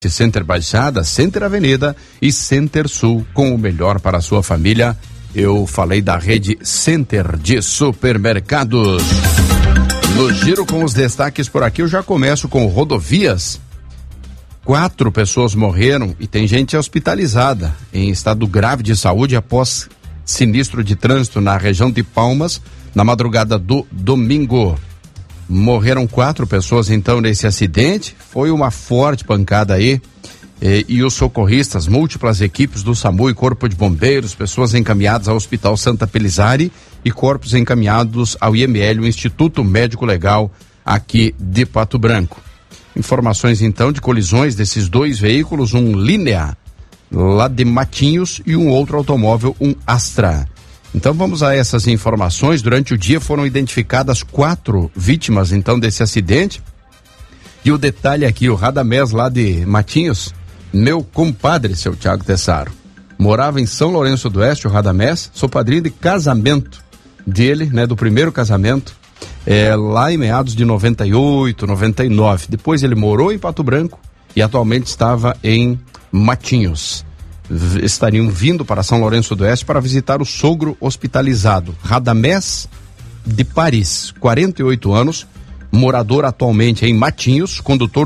Center Baixada, Center Avenida e Center Sul, com o melhor para a sua família. Eu falei da rede Center de supermercados. No giro com os destaques por aqui, eu já começo com rodovias. 4 pessoas morreram e tem gente hospitalizada em estado grave de saúde após sinistro de trânsito na região de Palmas, na madrugada do domingo. Morreram 4 pessoas então nesse acidente, foi uma forte pancada aí, e os socorristas, múltiplas equipes do SAMU e Corpo de Bombeiros, pessoas encaminhadas ao Hospital Santa Pelizari e corpos encaminhados ao IML, o Instituto Médico Legal aqui de Pato Branco. Informações então de colisões desses 2 veículos, um Linea lá de Matinhos e um outro automóvel, um Astra. Então vamos a essas informações. Durante o dia foram identificadas 4 vítimas então desse acidente. E o detalhe aqui, o Radamés lá de Matinhos, meu compadre, seu Thiago Tessaro, morava em São Lourenço do Oeste, o Radamés, sou padrinho de casamento dele, né, do primeiro casamento, lá em meados de 98, 99. Depois ele morou em Pato Branco e atualmente estava em Matinhos. Estariam vindo para São Lourenço do Oeste para visitar o sogro hospitalizado, Radamés de Paris, 48 anos, morador atualmente em Matinhos, condutor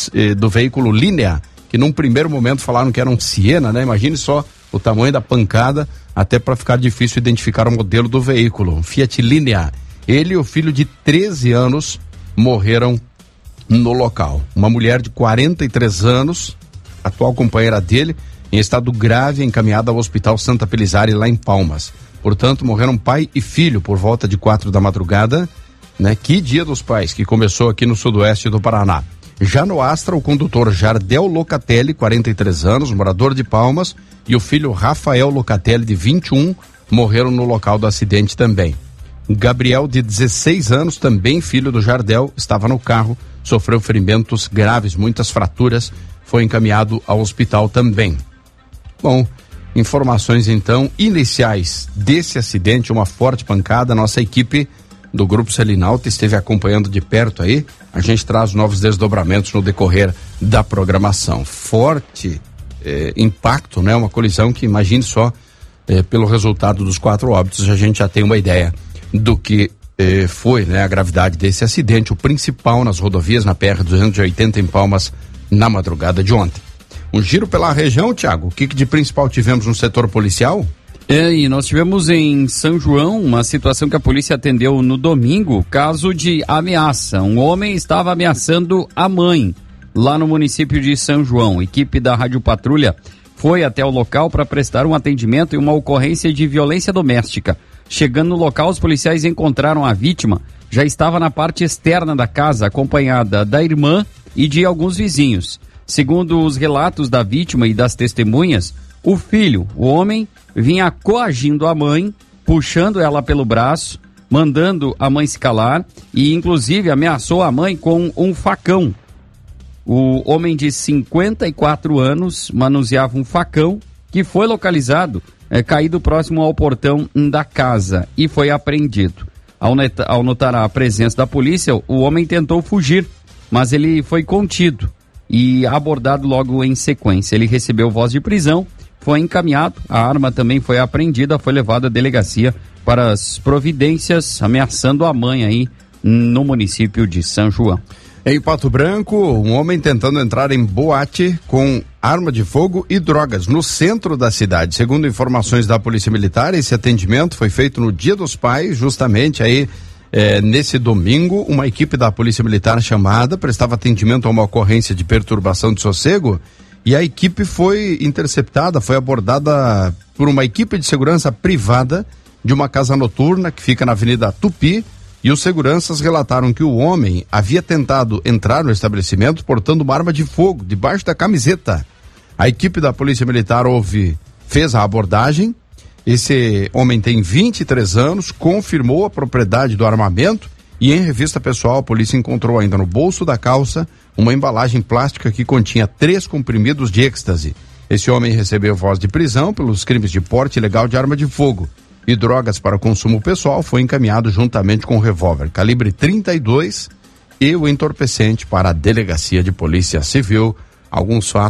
do veículo Linea, que num primeiro momento falaram que era um Siena, né? Imagine só o tamanho da pancada, até para ficar difícil identificar o modelo do veículo, um Fiat Linea. Ele e o filho de 13 anos morreram no local. Uma mulher de 43 anos, atual companheira dele, em estado grave, encaminhada ao Hospital Santa Pelizari, lá em Palmas. Portanto, morreram pai e filho por volta de 4 da madrugada, né? Que dia dos pais, que começou aqui no sudoeste do Paraná. Já no Astra, o condutor Jardel Locatelli, 43 anos, morador de Palmas, e o filho Rafael Locatelli, de 21, morreram no local do acidente também. Gabriel, de 16 anos, também filho do Jardel, estava no carro, sofreu ferimentos graves, muitas fraturas, foi encaminhado ao hospital também. Bom, informações então iniciais desse acidente, uma forte pancada. Nossa equipe do Grupo Selinalta esteve acompanhando de perto aí. A gente traz novos desdobramentos no decorrer da programação. Forte impacto, né? Uma colisão que, imagine só, pelo resultado dos 4 óbitos, a gente já tem uma ideia do que foi, né, a gravidade desse acidente, o principal nas rodovias, na PR-280 em Palmas, na madrugada de ontem. Um giro pela região, Thiago. O que de principal tivemos no setor policial? E nós tivemos em São João uma situação que a polícia atendeu no domingo, caso de ameaça. Um homem estava ameaçando a mãe lá no município de São João. A equipe da Rádio Patrulha foi até o local para prestar um atendimento em uma ocorrência de violência doméstica. Chegando no local, os policiais encontraram a vítima. Já estava na parte externa da casa, acompanhada da irmã e de alguns vizinhos. Segundo os relatos da vítima e das testemunhas, o filho, o homem, vinha coagindo a mãe, puxando ela pelo braço, mandando a mãe se calar e, inclusive, ameaçou a mãe com um facão. O homem de 54 anos manuseava um facão que foi localizado, caído próximo ao portão da casa e foi apreendido. Ao notar a presença da polícia, o homem tentou fugir, mas ele foi contido e abordado logo em sequência. Ele recebeu voz de prisão, foi encaminhado, a arma também foi apreendida, foi levada à delegacia para as providências, ameaçando a mãe aí no município de São João. Em Pato Branco, um homem tentando entrar em boate com arma de fogo e drogas no centro da cidade. Segundo informações da Polícia Militar, esse atendimento foi feito no Dia dos Pais, justamente aí nesse domingo. Uma equipe da Polícia Militar chamada prestava atendimento a uma ocorrência de perturbação de sossego e a equipe foi interceptada, foi abordada por uma equipe de segurança privada de uma casa noturna que fica na Avenida Tupi. E os seguranças relataram que o homem havia tentado entrar no estabelecimento portando uma arma de fogo debaixo da camiseta. A equipe da Polícia Militar fez a abordagem. Esse homem tem 23 anos, confirmou a propriedade do armamento e, em revista pessoal, a polícia encontrou ainda no bolso da calça uma embalagem plástica que continha 3 comprimidos de êxtase. Esse homem recebeu voz de prisão pelos crimes de porte ilegal de arma de fogo e drogas para consumo pessoal, foi encaminhado juntamente com o revólver calibre 32 e o entorpecente para a Delegacia de Polícia Civil alguns fatos